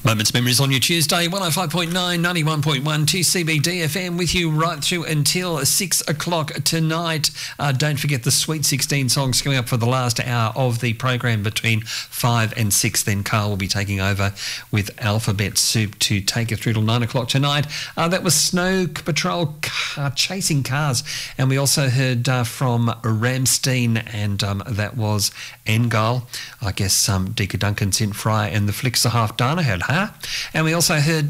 Moments Memories on your Tuesday, 105.9, 91.1, 2CBD FM with you right through until 6 o'clock tonight. Don't forget the Sweet 16 songs coming up for the last hour of the program between 5 and 6. Then Carl will be taking over with Alphabet Soup to take it through till 9 o'clock tonight. That was Snow Patrol Chasing Cars. And we also heard from Ramstein, and that was Engel. I guess Deacon Duncan, Sint Fry and the Flicks are half done. I heard, huh? And we also heard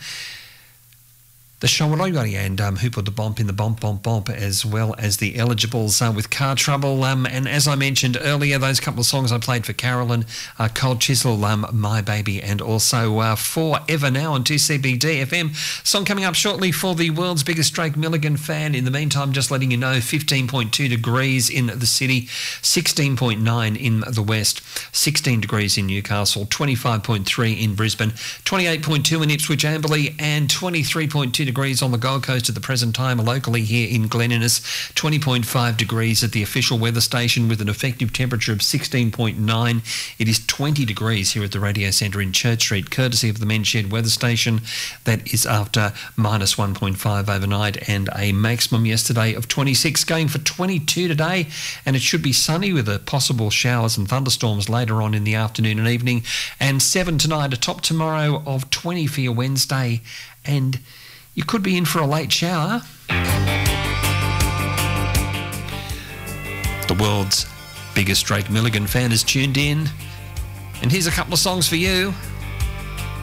the Shawarogari and Who Put the Bomb in the Bomb Bomb Bomb, as well as the Eligibles with Car Trouble. And as I mentioned earlier, those couple of songs I played for Carolyn, Cold Chisel, My Baby, and also Forever Now on 2CBD FM. Song coming up shortly for the world's biggest Drake Milligan fan. In the meantime, just letting you know, 15.2 degrees in the city, 16.9 in the west, 16 degrees in Newcastle, 25.3 in Brisbane, 28.2 in Ipswich Amberley, and 23.2 degrees on the Gold Coast at the present time, locally here in Glen Innes, 20.5 degrees at the official weather station with an effective temperature of 16.9. It is 20 degrees here at the Radio Centre in Church Street, courtesy of the Men's Shed weather station. That is after minus 1.5 overnight and a maximum yesterday of 26, going for 22 today, and it should be sunny with a possible showers and thunderstorms later on in the afternoon and evening, and 7 tonight, a top tomorrow of 20 for your Wednesday, and you could be in for a late shower. The world's biggest Drake Milligan fan is tuned in, and here's a couple of songs for you.